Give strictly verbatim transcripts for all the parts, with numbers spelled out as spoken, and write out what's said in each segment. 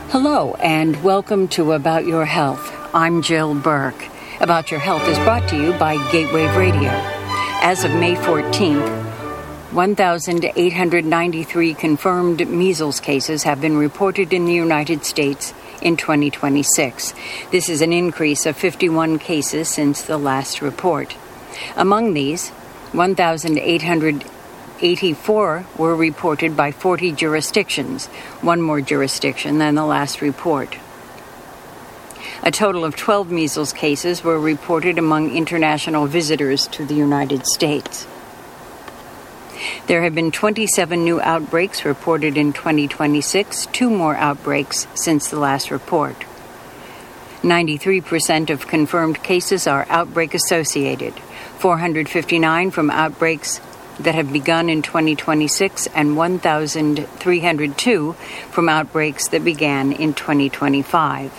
Hello, and welcome to About Your Health. I'm Jill Burke. About Your Health is brought to you by Gatewave Radio. As of May fourteenth, one thousand eight hundred ninety-three confirmed measles cases have been reported in the United States in twenty twenty-six. This is an increase of fifty-one cases since the last report. Among these, one thousand eight hundred eighty-four were reported by forty jurisdictions, one more jurisdiction than the last report. A total of twelve measles cases were reported among international visitors to the United States. There have been twenty-seven new outbreaks reported in twenty twenty-six, two more outbreaks since the last report. ninety-three percent of confirmed cases are outbreak-associated, four hundred fifty-nine from outbreaks that have begun in twenty twenty-six and one thousand three hundred two from outbreaks that began in twenty twenty-five.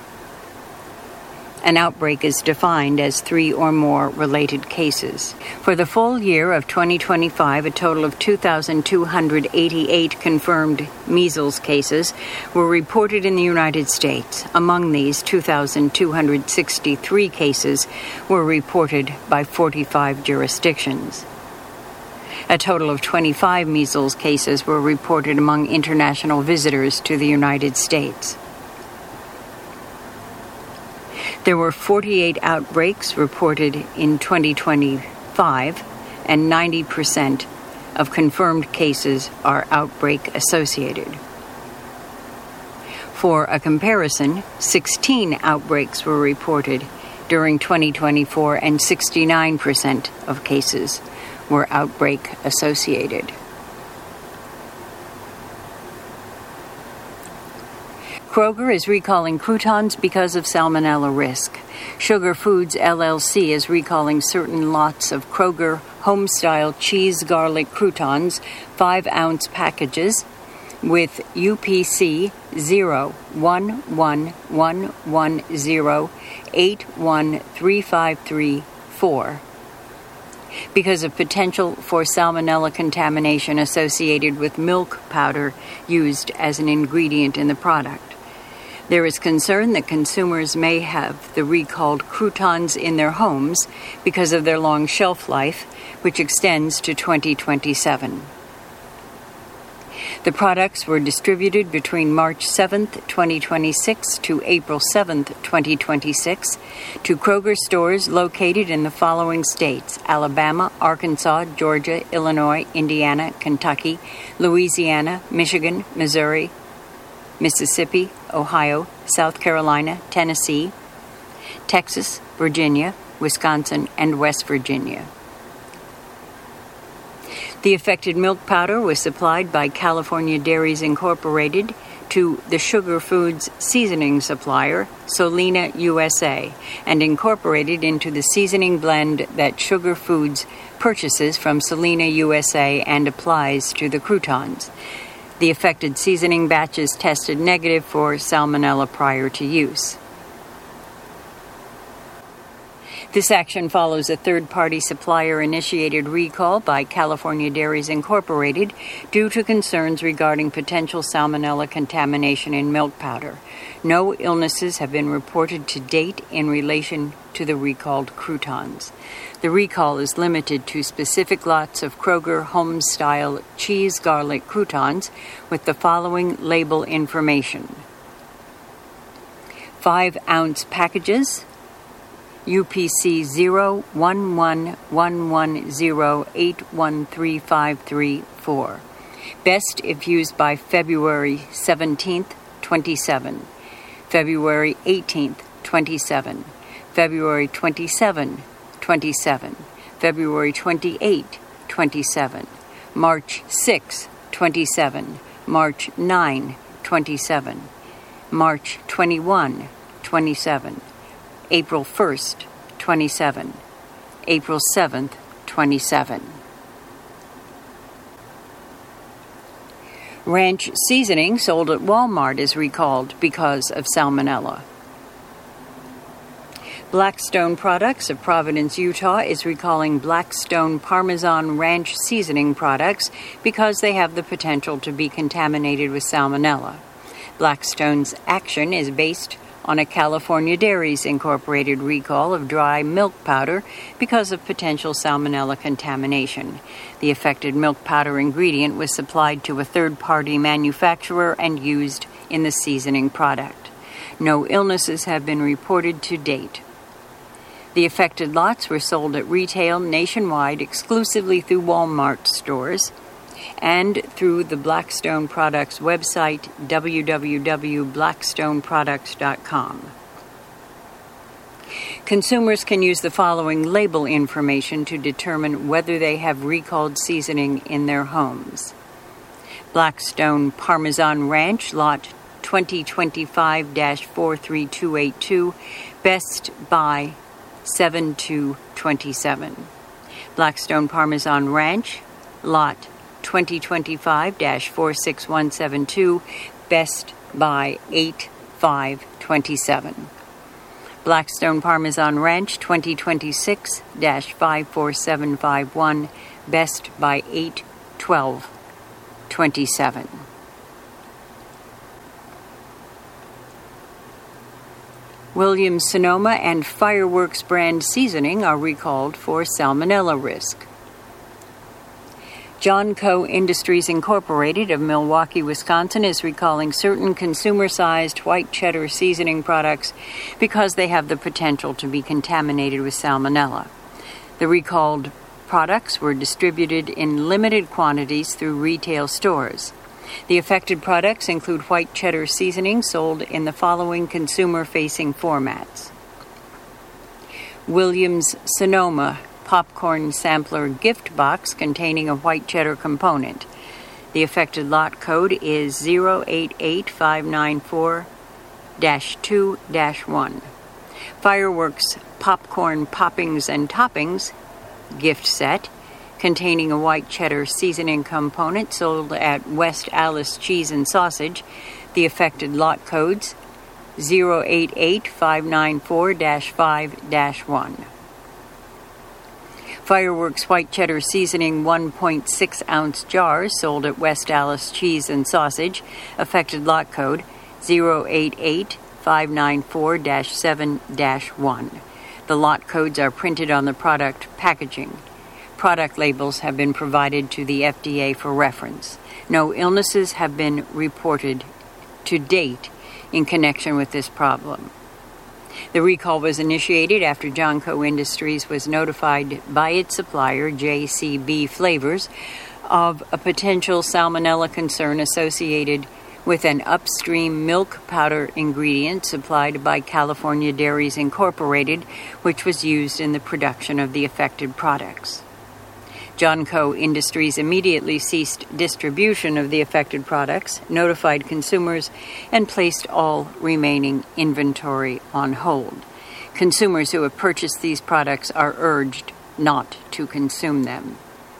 An outbreak is defined as three or more related cases. For the full year of twenty twenty-five, a total of two thousand two hundred eighty-eight confirmed measles cases were reported in the United States. Among these, two thousand two hundred sixty-three cases were reported by forty-five jurisdictions. A total of twenty-five measles cases were reported among international visitors to the United States. There were forty-eight outbreaks reported in twenty twenty-five, and ninety percent of confirmed cases are outbreak-associated. For a comparison, sixteen outbreaks were reported during twenty twenty-four, and sixty-nine percent of cases were outbreak-associated. Kroger is recalling croutons because of salmonella risk. Sugar Foods L L C is recalling certain lots of Kroger home-style cheese garlic croutons, five-ounce packages, with U P C zero one one one one zero eight one three five three four. Because of potential for salmonella contamination associated with milk powder used as an ingredient in the product. There is concern that consumers may have the recalled croutons in their homes because of their long shelf life, which extends to twenty twenty-seven. The products were distributed between March seventh, twenty twenty-six to April seventh, twenty twenty-six to Kroger stores located in the following states: Alabama, Arkansas, Georgia, Illinois, Indiana, Kentucky, Louisiana, Michigan, Missouri, Mississippi, Ohio, South Carolina, Tennessee, Texas, Virginia, Wisconsin, and West Virginia. The affected milk powder was supplied by California Dairies Incorporated to the Sugar Foods seasoning supplier, Solena U S A, and incorporated into the seasoning blend that Sugar Foods purchases from Solena U S A and applies to the croutons. The affected seasoning batches tested negative for salmonella prior to use. This action follows a third-party supplier-initiated recall by California Dairies Incorporated due to concerns regarding potential salmonella contamination in milk powder. No illnesses have been reported to date in relation to the recalled croutons. The recall is limited to specific lots of Kroger home-style cheese garlic croutons with the following label information: five-ounce packages, U P C zero one one one one zero eight one three five three four. Best if used by February seventeenth, twenty-seven, February eighteenth, twenty-seven, February twenty-seventh, twenty-seven, February twenty-eighth, twenty-seven, March sixth, twenty-seven, March ninth, twenty-seven, March twenty-first, twenty-seven, April first, twenty-seven, April seventh, twenty-seven. Ranch seasoning sold at Walmart is recalled because of salmonella. Blackstone Products of Providence, Utah is recalling Blackstone Parmesan Ranch seasoning products because they have the potential to be contaminated with salmonella. Blackstone's action is based on a California Dairies Incorporated recall of dry milk powder because of potential salmonella contamination. The affected milk powder ingredient was supplied to a third-party manufacturer and used in the seasoning product. No illnesses have been reported to date. The affected lots were sold at retail nationwide exclusively through Walmart stores and through the Blackstone Products website, w w w dot blackstone products dot com. Consumers can use the following label information to determine whether they have recalled seasoning in their homes. Blackstone Parmesan Ranch, Lot twenty twenty-five dash four three two eight two, Best Buy seven two two seven. Blackstone Parmesan Ranch, Lot twenty twenty-five dash four six one seven two, Best Buy eight five two seven. Blackstone Parmesan Ranch twenty twenty-six dash five four seven five one, Best Buy eight twelve twenty-seven. Williams-Sonoma and Fireworks brand seasoning are recalled for salmonella risk. John Co. Industries Incorporated of Milwaukee, Wisconsin is recalling certain consumer-sized white cheddar seasoning products because they have the potential to be contaminated with salmonella. The recalled products were distributed in limited quantities through retail stores. The affected products include white cheddar seasoning sold in the following consumer-facing formats. Williams-Sonoma popcorn sampler gift box containing a white cheddar component. The affected lot code is zero eight eight five nine four dash two dash one. Fireworks popcorn poppings and toppings gift set containing a white cheddar seasoning component sold at West Alice Cheese and Sausage. The affected lot codes zero eight eight five nine four dash five dash one. Fireworks white cheddar seasoning one point six ounce jars sold at West Alice Cheese and Sausage. Affected lot code zero eight eight five nine four dash seven dash one. The lot codes are printed on the product packaging. Product labels have been provided to the F D A for reference. No illnesses have been reported to date in connection with this problem. The recall was initiated after John Co. Industries was notified by its supplier, J C B Flavors, of a potential salmonella concern associated with an upstream milk powder ingredient supplied by California Dairies Incorporated, which was used in the production of the affected products. John Co. Industries immediately ceased distribution of the affected products, notified consumers, and placed all remaining inventory on hold. Consumers who have purchased these products are urged not to consume them.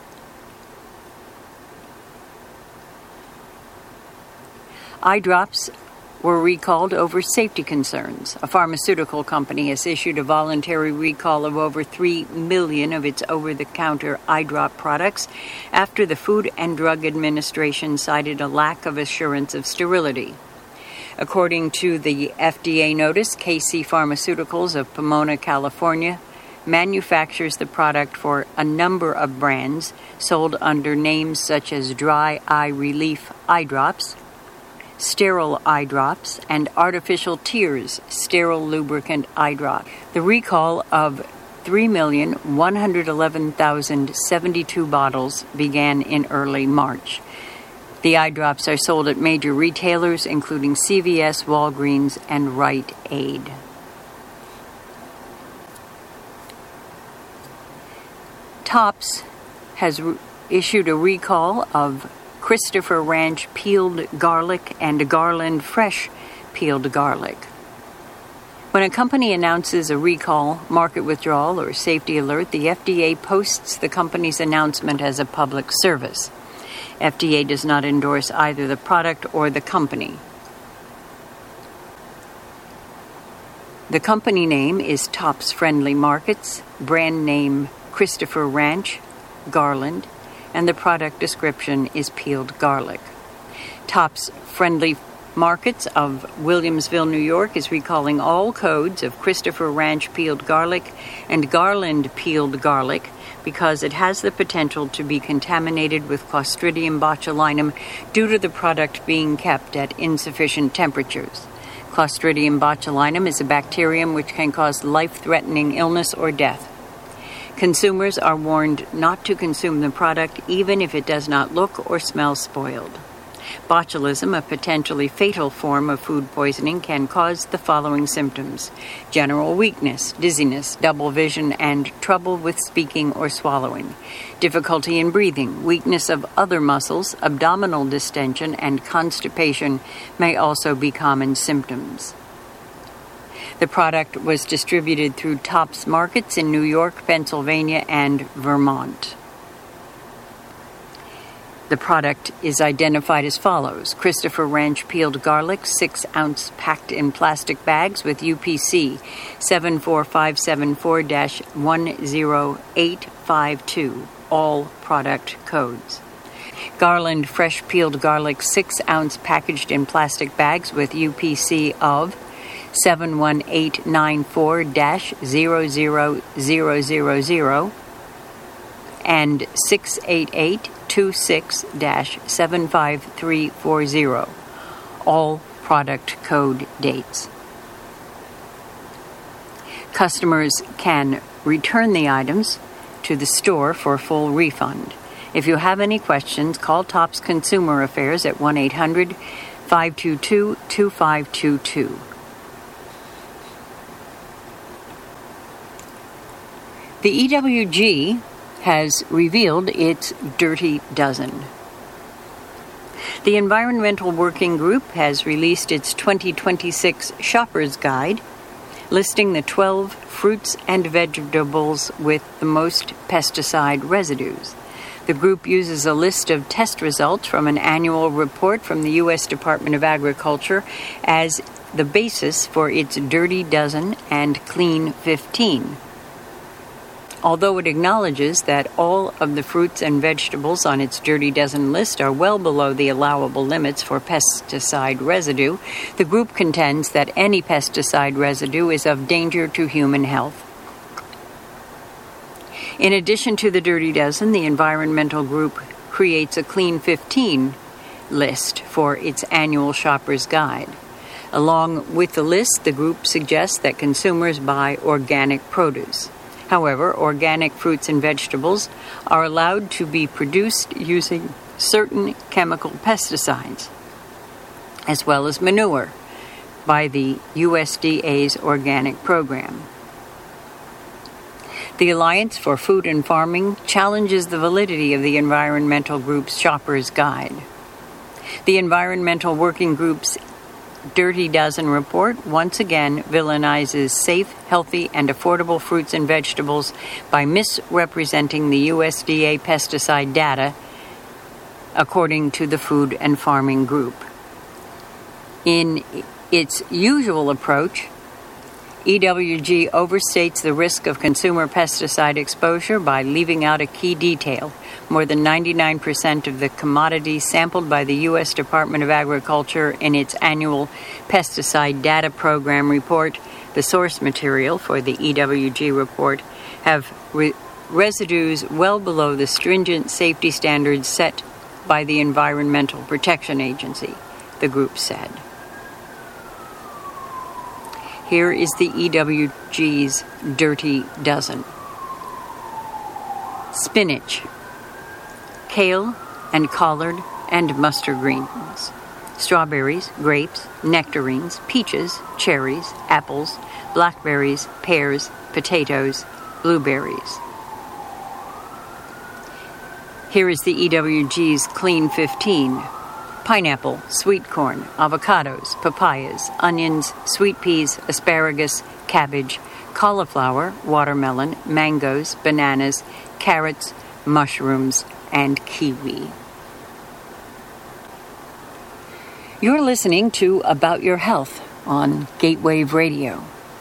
Eye drops were recalled over safety concerns. A pharmaceutical company has issued a voluntary recall of over three million of its over-the-counter eye drop products after the Food and Drug Administration cited a lack of assurance of sterility. According to the F D A notice, K C Pharmaceuticals of Pomona, California, manufactures the product for a number of brands sold under names such as Dry Eye Relief Eye Drops, Sterile Eye Drops, and Artificial Tears Sterile Lubricant Eye Drop. The recall of three million one hundred eleven thousand seventy-two bottles began in early March. The eye drops are sold at major retailers including C V S, Walgreens, and Rite Aid. Tops has re- issued a recall of Christopher Ranch peeled garlic and Garland fresh peeled garlic. When a company announces a recall, market withdrawal, or safety alert, the F D A posts the company's announcement as a public service. F D A does not endorse either the product or the company. The company name is Tops Friendly Markets, brand name Christopher Ranch, Garland, and the product description is peeled garlic. Tops Friendly Markets of Williamsville, New York is recalling all codes of Christopher Ranch peeled garlic and Garland peeled garlic because it has the potential to be contaminated with Clostridium botulinum due to the product being kept at insufficient temperatures. Clostridium botulinum is a bacterium which can cause life-threatening illness or death. Consumers are warned not to consume the product even if it does not look or smell spoiled. Botulism, a potentially fatal form of food poisoning, can cause the following symptoms: general weakness, dizziness, double vision, and trouble with speaking or swallowing, difficulty in breathing, weakness of other muscles, abdominal distension, and constipation may also be common symptoms. The product was distributed through Tops Markets in New York, Pennsylvania, and Vermont. The product is identified as follows: Christopher Ranch peeled garlic, six ounce packed in plastic bags with U P C seven four five seven four dash one zero eight five two, all product codes. Garland fresh peeled garlic, six ounce packaged in plastic bags with U P C of seven one eight nine four dash zero zero zero zero zero and six eight eight two six dash seven five three four zero, all product code dates. Customers can return the items to the store for full refund. If you have any questions, call Tops Consumer Affairs at one eight hundred five two two two five two two. The E W G has revealed its Dirty Dozen. The Environmental Working Group has released its twenty twenty-six Shopper's Guide, listing the twelve fruits and vegetables with the most pesticide residues. The group uses a list of test results from an annual report from the U S Department of Agriculture as the basis for its Dirty Dozen and Clean fifteen. Although it acknowledges that all of the fruits and vegetables on its Dirty Dozen list are well below the allowable limits for pesticide residue, the group contends that any pesticide residue is of danger to human health. In addition to the Dirty Dozen, the environmental group creates a Clean fifteen list for its annual Shopper's Guide. Along with the list, the group suggests that consumers buy organic produce. However, organic fruits and vegetables are allowed to be produced using certain chemical pesticides, as well as manure, by the U S D A's organic program. The Alliance for Food and Farming challenges the validity of the environmental group's Shopper's Guide. The Environmental Working Group's Dirty Dozen report once again villainizes safe, healthy, and affordable fruits and vegetables by misrepresenting the U S D A pesticide data, according to the Food and Farming Group. In its usual approach, E W G overstates the risk of consumer pesticide exposure by leaving out a key detail. More than ninety-nine percent of the commodities sampled by the U S Department of Agriculture in its annual Pesticide Data Program report, the source material for the E W G report, have re- residues well below the stringent safety standards set by the Environmental Protection Agency, the group said. Here is the E W G's Dirty Dozen. Spinach, kale and collard and mustard greens, strawberries, grapes, nectarines, peaches, cherries, apples, blackberries, pears, potatoes, blueberries. Here is the E W G's Clean fifteen. Pineapple, sweet corn, avocados, papayas, onions, sweet peas, asparagus, cabbage, cauliflower, watermelon, mangoes, bananas, carrots, mushrooms, and kiwi. You're listening to About Your Health on Gatewave Radio.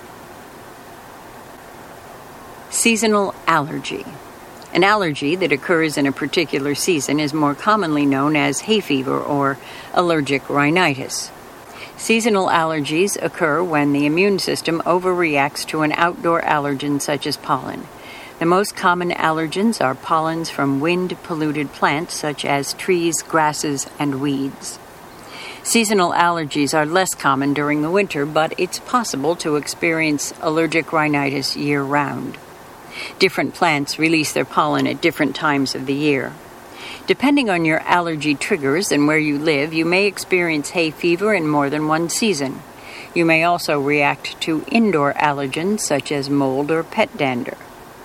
Seasonal allergy. An allergy that occurs in a particular season is more commonly known as hay fever or allergic rhinitis. Seasonal allergies occur when the immune system overreacts to an outdoor allergen such as pollen. The most common allergens are pollens from wind-polluted plants such as trees, grasses, and weeds. Seasonal allergies are less common during the winter, but it's possible to experience allergic rhinitis year-round. Different plants release their pollen at different times of the year. Depending on your allergy triggers and where you live, you may experience hay fever in more than one season. You may also react to indoor allergens such as mold or pet dander.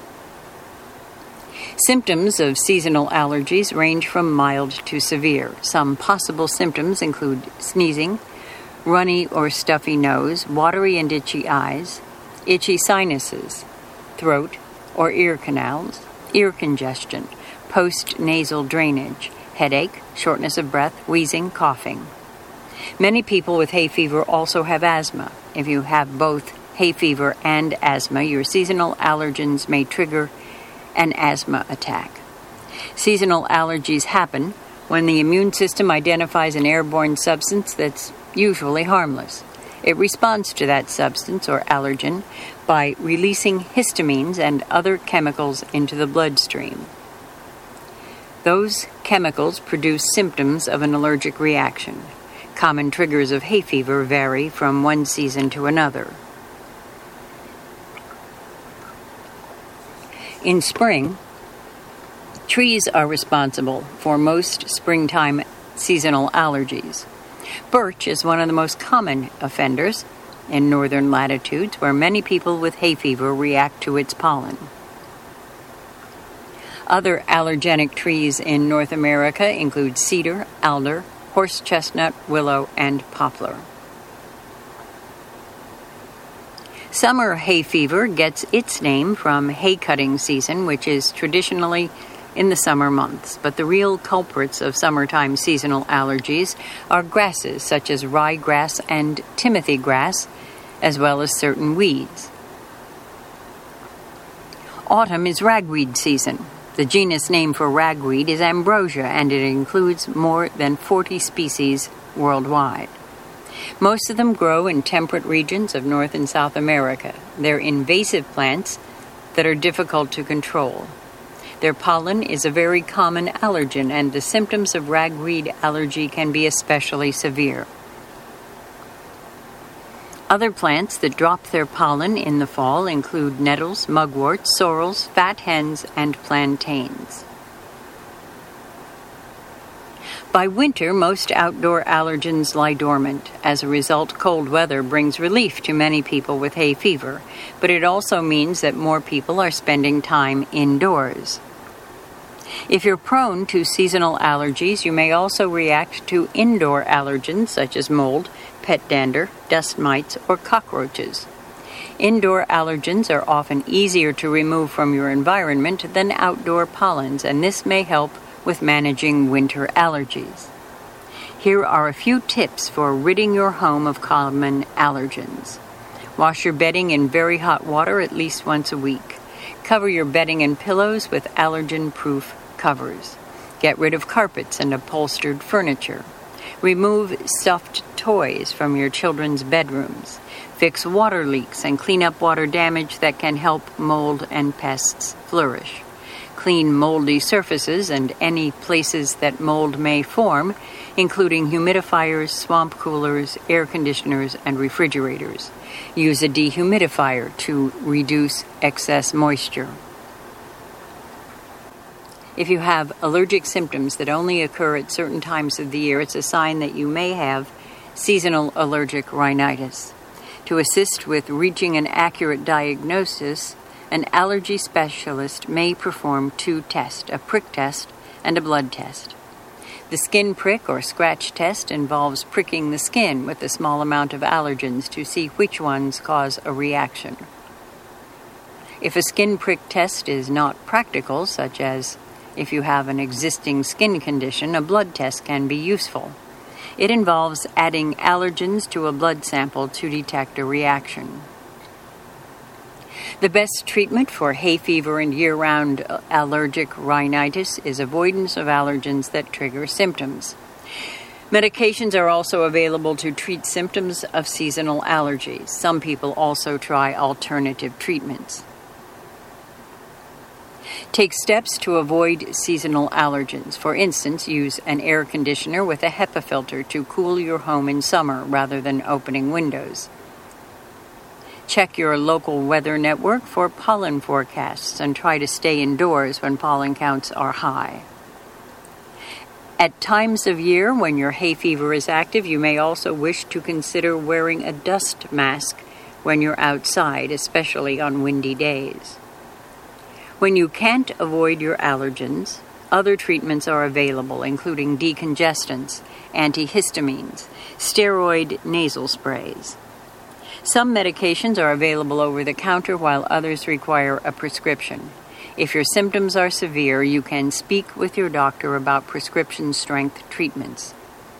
Symptoms of seasonal allergies range from mild to severe. Some possible symptoms include sneezing, runny or stuffy nose, watery and itchy eyes, itchy sinuses, throat or ear canals, ear congestion, post-nasal drainage, headache, shortness of breath, wheezing, coughing. Many people with hay fever also have asthma. If you have both hay fever and asthma, your seasonal allergens may trigger an asthma attack. Seasonal allergies happen when the immune system identifies an airborne substance that's usually harmless. It responds to that substance or allergen by releasing histamines and other chemicals into the bloodstream. Those chemicals produce symptoms of an allergic reaction. Common triggers of hay fever vary from one season to another. In spring, trees are responsible for most springtime seasonal allergies. Birch is one of the most common offenders in northern latitudes, where many people with hay fever react to its pollen. Other allergenic trees in North America include cedar, alder, horse chestnut, willow, and poplar. Summer hay fever gets its name from hay cutting season, which is traditionally in the summer months, but the real culprits of summertime seasonal allergies are grasses such as ryegrass and timothy grass, as well as certain weeds. Autumn is ragweed season. The genus name for ragweed is ambrosia, and it includes more than forty species worldwide. Most of them grow in temperate regions of North and South America. They're invasive plants that are difficult to control. Their pollen is a very common allergen, and the symptoms of ragweed allergy can be especially severe. Other plants that drop their pollen in the fall include nettles, mugwort, sorrels, fat hens, and plantains. By winter, most outdoor allergens lie dormant. As a result, cold weather brings relief to many people with hay fever, but it also means that more people are spending time indoors. If you're prone to seasonal allergies, you may also react to indoor allergens such as mold, pet dander, dust mites, or cockroaches. Indoor allergens are often easier to remove from your environment than outdoor pollens, and this may help with managing winter allergies. Here are a few tips for ridding your home of common allergens. Wash your bedding in very hot water at least once a week. Cover your bedding and pillows with allergen-proof covers. Get rid of carpets and upholstered furniture. Remove stuffed toys from your children's bedrooms. Fix water leaks and clean up water damage that can help mold and pests flourish. Clean moldy surfaces and any places that mold may form, including humidifiers, swamp coolers, air conditioners, and refrigerators. Use a dehumidifier to reduce excess moisture. If you have allergic symptoms that only occur at certain times of the year, it's a sign that you may have seasonal allergic rhinitis. To assist with reaching an accurate diagnosis, an allergy specialist may perform two tests, a prick test and a blood test. The skin prick or scratch test involves pricking the skin with a small amount of allergens to see which ones cause a reaction. If a skin prick test is not practical, such as if you have an existing skin condition, a blood test can be useful. It involves adding allergens to a blood sample to detect a reaction. The best treatment for hay fever and year-round allergic rhinitis is avoidance of allergens that trigger symptoms. Medications are also available to treat symptoms of seasonal allergies. Some people also try alternative treatments. Take steps to avoid seasonal allergens. For instance, use an air conditioner with a HEPA filter to cool your home in summer rather than opening windows. Check your local weather network for pollen forecasts and try to stay indoors when pollen counts are high. At times of year when your hay fever is active, you may also wish to consider wearing a dust mask when you're outside, especially on windy days. When you can't avoid your allergens, other treatments are available, including decongestants, antihistamines, steroid nasal sprays. Some medications are available over the counter while others require a prescription. If your symptoms are severe, you can speak with your doctor about prescription strength treatments.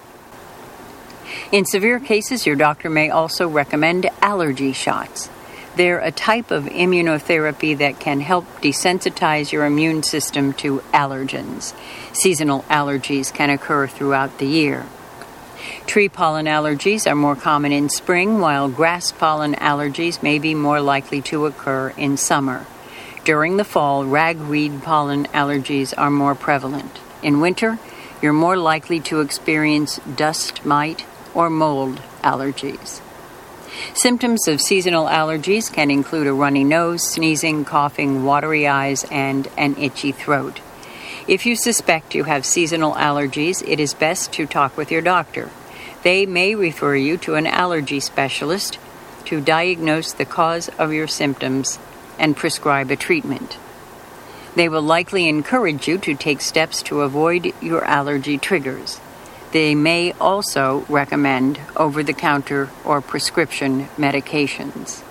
In severe cases, your doctor may also recommend allergy shots. They're a type of immunotherapy that can help desensitize your immune system to allergens. Seasonal allergies can occur throughout the year. Tree pollen allergies are more common in spring, while grass pollen allergies may be more likely to occur in summer. During the fall, ragweed pollen allergies are more prevalent. In winter, you're more likely to experience dust mite or mold allergies. Symptoms of seasonal allergies can include a runny nose, sneezing, coughing, watery eyes, and an itchy throat. If you suspect you have seasonal allergies, it is best to talk with your doctor. They may refer you to an allergy specialist to diagnose the cause of your symptoms and prescribe a treatment. They will likely encourage you to take steps to avoid your allergy triggers. They may also recommend over-the-counter or prescription medications.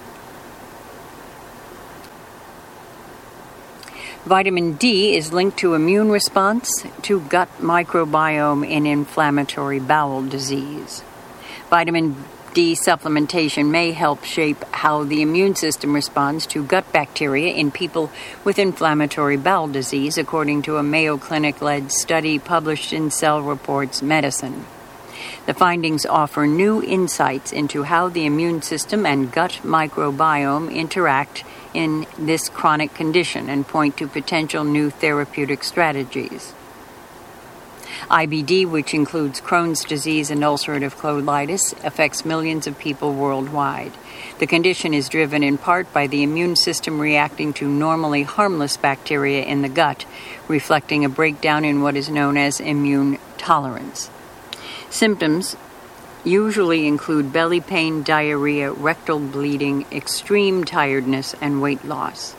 Vitamin D is linked to immune response to gut microbiome in inflammatory bowel disease. Vitamin D supplementation may help shape how the immune system responds to gut bacteria in people with inflammatory bowel disease, according to a Mayo Clinic-led study published in Cell Reports Medicine. The findings offer new insights into how the immune system and gut microbiome interact in this chronic condition and point to potential new therapeutic strategies. I B D, which includes Crohn's disease and ulcerative colitis, affects millions of people worldwide. The condition is driven in part by the immune system reacting to normally harmless bacteria in the gut, reflecting a breakdown in what is known as immune tolerance. Symptoms usually include belly pain, diarrhea, rectal bleeding, extreme tiredness, and weight loss.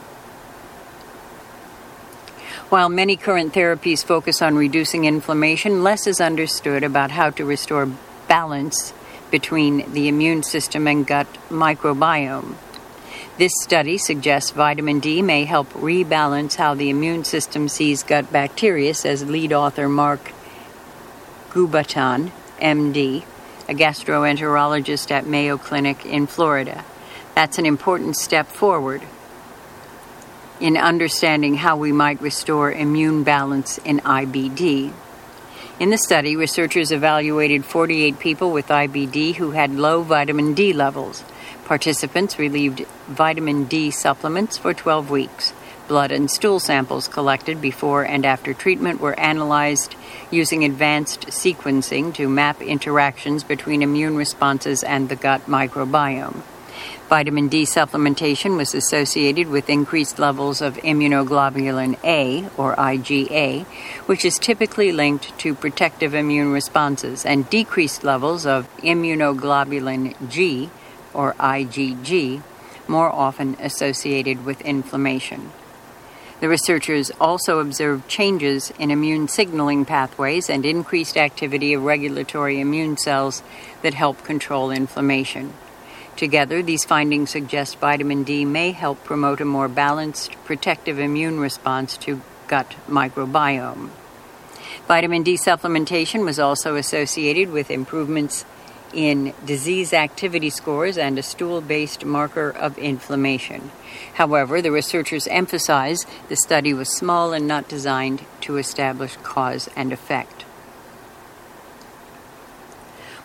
While many current therapies focus on reducing inflammation, less is understood about how to restore balance between the immune system and gut microbiome. This study suggests vitamin D may help rebalance how the immune system sees gut bacteria, says lead author Mark Gubatan, M D, a gastroenterologist at Mayo Clinic in Florida. That's an important step forward in understanding how we might restore immune balance in I B D. In the study, researchers evaluated forty-eight people with I B D who had low vitamin D levels. Participants received vitamin D supplements for twelve weeks. Blood and stool samples collected before and after treatment were analyzed using advanced sequencing to map interactions between immune responses and the gut microbiome. Vitamin D supplementation was associated with increased levels of immunoglobulin A, or IgA, which is typically linked to protective immune responses, and decreased levels of immunoglobulin G, or IgG, more often associated with inflammation. The researchers also observed changes in immune signaling pathways and increased activity of regulatory immune cells that help control inflammation. Together, these findings suggest vitamin D may help promote a more balanced, protective immune response to gut microbiome. Vitamin D supplementation was also associated with improvements in disease activity scores and a stool-based marker of inflammation. However, the researchers emphasize the study was small and not designed to establish cause and effect.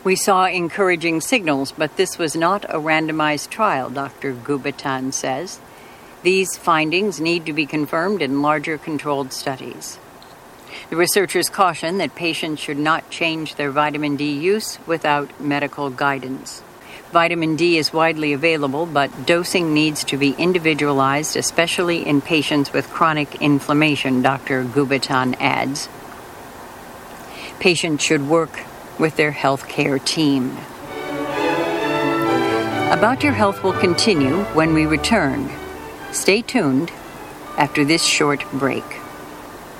We saw encouraging signals, but this was not a randomized trial, Doctor Gubatan says. These findings need to be confirmed in larger controlled studies. The researchers caution that patients should not change their vitamin D use without medical guidance. Vitamin D is widely available, but dosing needs to be individualized, especially in patients with chronic inflammation, Doctor Gubatan adds. Patients should work with their healthcare team. About Your Health will continue when we return. Stay tuned after this short break.